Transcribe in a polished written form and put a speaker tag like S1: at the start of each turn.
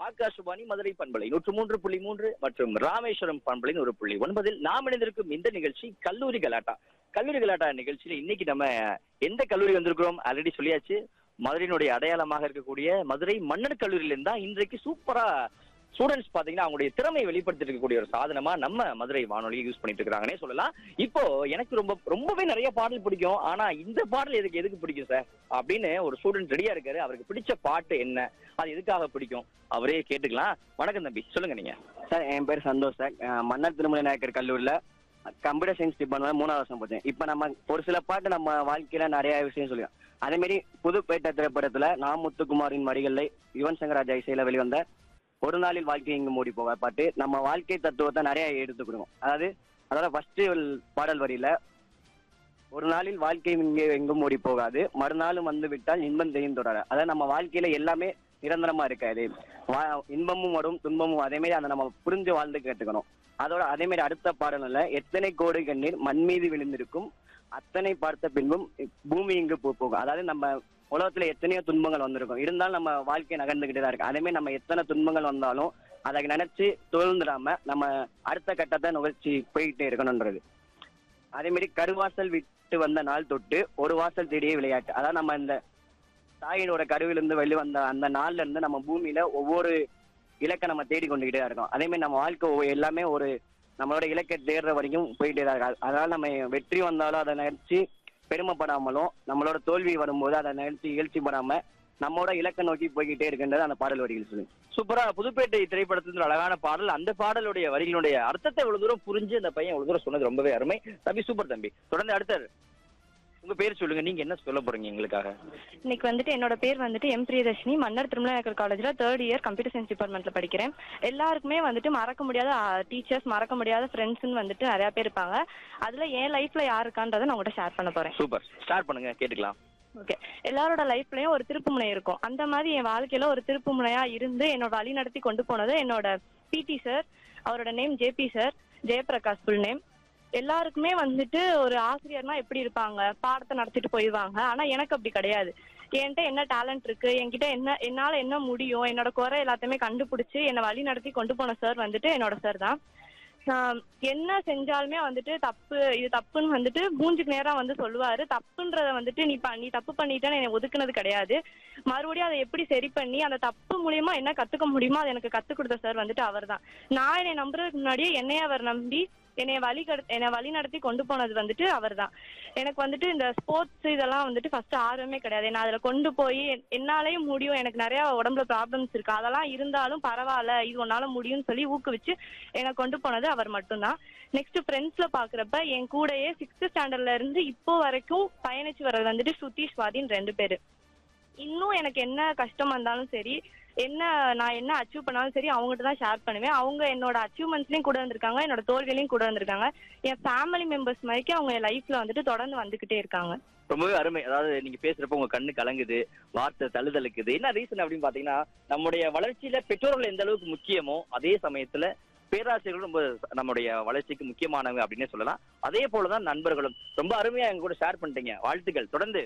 S1: ஆகாஷவாணி மதுரை பண்பலை 103.3 மற்றும் ராமேஸ்வரம் பண்பலை 1.9 நாம் இணைந்திருக்கும் இந்த நிகழ்ச்சி கல்லூரி கலாட்டா. கல்லூரி கலாட்டா நிகழ்ச்சியில இன்னைக்கு நம்ம எந்த கல்லூரி வந்திருக்கிறோம் ஆல்ரெடி சொல்லியாச்சு. மதுரையினுடைய அடையாளமாக இருக்கக்கூடிய மதுரை மன்னர் கல்லூரியில இருந்தா இன்றைக்கு சூப்பரா ஸ்டூடெண்ட்ஸ் பாத்தீங்கன்னா அவங்களுடைய திறமையை வெளிப்படுத்திட்டு இருக்கக்கூடிய ஒரு சாதனமா நம்ம மதுரை வானொலியை யூஸ் பண்ணிட்டு இருக்காங்கன்னே சொல்லலாம். இப்போ எனக்கு ரொம்பவே நிறைய பாடல் பிடிக்கும். ஆனா இந்த பாடல் எதுக்கு பிடிக்கும் சார் அப்படின்னு ஒரு ஸ்டூடெண்ட் ரெடியா இருக்காரு. அவருக்கு பிடிச்ச பாட்டு என்ன, அது எதுக்காக பிடிக்கும், அவரே கேட்டுக்கலாம். வணக்கம் தம்பி, சொல்லுங்க நீங்க.
S2: சார் என் பேர் சந்தோஷ் சார். மன்னர் திருமலை நாயக்கர் கல்லூரியில் கம்ப்யூட்டர் சயின்ஸ் டிபார்ட்மெண்ட் 3வது வருஷம் போச்சேன். இப்போ நம்ம ஒரு சில பாட்டு நம்ம வாழ்க்கையில நிறைய விஷயம் சொல்லுவோம். அதே மாதிரி புதுப்பேட்டை திரைப்படத்துல நான் முத்துக்குமாரின் வரிகளில் யுவன் சங்கர் ராஜா இசையில வெளிவந்த ஒரு நாளில் வாழ்க்கை இங்கு மூடி போக பாட்டு நம்ம வாழ்க்கை தத்துவத்தை நிறைய எடுத்து கொடுக்கும். அதாவது ஃபர்ஸ்ட் பாடல் வரியில ஒரு நாளில் வாழ்க்கை இங்கே எங்கும் மூடி போகாது, மறுநாளும் வந்து விட்டால் இன்பம் தெரியும் தொடர. அதாவது நம்ம வாழ்க்கையில எல்லாமே நிரந்தரமா இருக்காது, இன்பமும் வரும் துன்பமும். அதே மாதிரி அதை நம்ம புரிஞ்சு வாழ்ந்து கேட்டுக்கணும். அதே மாதிரி அடுத்த பாடல்ல எத்தனை கோடி கண்ணீர் மண் மீது விழுந்திருக்கும், அத்தனை பார்த்த பின்பும் பூமி இங்கு போகும். அதாவது நம்ம உலகத்துல எத்தனையோ துன்பங்கள் வந்திருக்கும், இருந்தாலும் நம்ம வாழ்க்கை நகர்ந்துகிட்டே தான் இருக்கு. அதே மாதிரி நம்ம எத்தனை துன்பங்கள் வந்தாலும் அதை நினைச்சு தோழ்ந்துடாம நம்ம அடுத்த கட்டத்தை நுகர்ச்சி போய்கிட்டே இருக்கணும்ன்றது. அதே மாதிரி கருவாசல் விட்டு வந்த நாள் தொட்டு ஒரு வாசல் தேடியே விளையாட்டு. அதாவது நம்ம இந்த தாயினோட கருவிலிருந்து வெளிவந்த அந்த நாள்ல இருந்து நம்ம பூமியில ஒவ்வொரு இலக்கை நம்ம தேடி கொண்டுகிட்டே தான் இருக்கோம். அதே மாதிரி நம்ம வாழ்க்கை எல்லாமே ஒரு நம்மளோட இலக்கை தேடுற வரைக்கும் போயிட்டே தான் இருக்கு. அதனால நம்ம வெற்றி வந்தாலும் அதை நினைச்சு பெருமைப்படாமலும், நம்மளோட தோல்வி வரும்போது அதை நினைச்சு இகழ்ச்சி படாம நம்மளோட இலக்கை நோக்கி போய்கிட்டே இருக்குன்றது அந்த பாடல் வரிகள் சொல்லு.
S1: சூப்பரா புதுப்பேட்டை திரைப்படத்துல அழகான பாடல். அந்த பாடலுடைய வரிகளுடைய அர்த்தத்தை எவ்வளவு தூரம் புரிஞ்சு அந்த பையன் எவ்வளவு தூரம் சொன்னது ரொம்பவே அருமை தம்பி. சூப்பர் தம்பி. தொடர்ந்து அடுத்த உங்க பேர் சொல்லுங்க, நீங்க என்ன சொல்ல போறீங்க எங்களுக்காக?
S3: இன்னைக்கு என்னோட பேர் எம் பிரியதர்ஷினி. மன்னர் திருமலை நாயக்கர் காலேஜ்ல 3rd இயர் கம்ப்யூட்டர் சயின்ஸ் டிபார்ட்மெண்ட்ல படிக்கிறேன். எல்லாருக்குமே மறக்க முடியாத டீச்சர்ஸ், மறக்க முடியாத ஃப்ரெண்ட்ஸ்ன்னு நிறைய பேர் இருப்பாங்க. அதுல என் லைஃப்ல யார் இருக்கான்றதை நான் உங்கள்கிட்ட ஷேர் பண்ண போறேன்.
S1: சூப்பர், ஸ்டார்ட் பண்ணுங்க, கேட்டுக்கலாம்.
S3: ஓகே, எல்லாரோட லைஃப்லயும் ஒரு திருப்புமுனை இருக்கும். அந்த மாதிரி என் வாழ்க்கையில ஒரு திருப்புமுனையா இருந்து என்னோட வழி நடத்தி கொண்டு போனது என்னோட பிடி சார். அவரோட name JP sir, Jayaprakash full name. எல்லாருக்குமே ஒரு ஆசிரியர்னா எப்படி இருப்பாங்க, பாடத்தை நடத்திட்டு போயிடுவாங்க. ஆனா எனக்கு அப்படி கிடையாது. என்கிட்ட என்ன டேலண்ட் இருக்கு, என்கிட்ட என்னால என்ன முடியும், என்னோட குறை எல்லாத்தையுமே கண்டுபிடிச்சு என்னை வழி நடத்தி கொண்டு போன சார் என்னோட சார் தான். என்ன செஞ்சாலுமே தப்பு, இது தப்புன்னு மூஞ்சுக்கு நேரம் சொல்லுவாரு. தப்புன்றத நீ தப்பு பண்ணிட்டேன்னு என்னை ஒதுக்குனது கிடையாது. மறுபடியும் அதை எப்படி சரி பண்ணி அந்த தப்பு மூலியமா என்ன கத்துக்க முடியுமோ அதை எனக்கு கத்துக் கொடுத்த சார் அவர் தான். நான் என்னை நம்புறதுக்கு முன்னாடியே என்னைய அவர் நம்பி என்னை வழி நடத்தி கொண்டு போனது அவர் தான். எனக்கு இந்த ஸ்போர்ட்ஸ் இதெல்லாம் ஃபர்ஸ்ட் ஆர்வமே கிடையாது. நான் அதுல கொண்டு போய் என்னாலையும் முடியும், எனக்கு நிறைய உடம்புல ப்ராப்ளம்ஸ் இருக்கு, அதெல்லாம் இருந்தாலும் பரவாயில்ல, இது உன்னால முடியும்னு சொல்லி ஊக்குவிச்சு என்னை கொண்டு போனது அவர் மட்டும்தான். நெக்ஸ்ட் ஃப்ரெண்ட்ஸ்ல பாக்குறப்ப என் கூடயே 6th ஸ்டாண்டர்ட்ல இருந்து இப்போ வரைக்கும் பயணிச்சு வர்றது ஸ்ருதி, ஸ்வாதின்னு 2 பேரு. இன்னும் எனக்கு என்ன கஷ்டம் வந்தாலும் சரி, நான் என்ன அச்சீவ் பண்ணாலும் சரி, அவங்ககிட்ட தான் ஷேர் பண்ணுவேன். அவங்க என்னோட அச்சீவ்மெண்ட்ஸ்லயும் கூட வந்திருக்காங்க, என்னோட தோல்வியிலையும் கூட வந்திருக்காங்க. என் ஃபேமிலி மெம்பர்ஸ் மாதிரிக்கு அவங்க என் லைஃப்ல தொடர்ந்து வந்துகிட்டே இருக்காங்க.
S1: ரொம்பவே அருமை. அதாவது நீங்க பேசுறப்ப உங்க கண்ணு கலங்குது, வார்த்தை தழுதலுக்குது. என்ன ரீசன் அப்படின்னு பாத்தீங்கன்னா, நம்முடைய வளர்ச்சியில பெற்றோர்கள் எந்த அளவுக்கு முக்கியமோ அதே சமயத்துல பேராசிரியர்களும் ரொம்ப நம்முடைய வளர்ச்சிக்கு முக்கியமானவங்க அப்படின்னு சொல்லலாம். அதே போலதான் நண்பர்களும். ரொம்ப அருமையா எங்க கூட ஷேர் பண்ணிட்டீங்க. வாழ்த்துக்கள். தொடர்ந்து